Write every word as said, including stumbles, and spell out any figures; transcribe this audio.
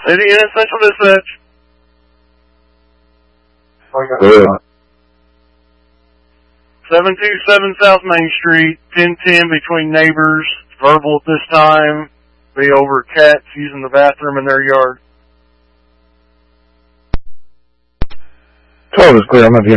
City and Central Dispatch. Good. seven two seven South Main Street, ten ten between neighbors. Verbal at this time. Be over cats using the bathroom in their yard. twelve is clear. I'm not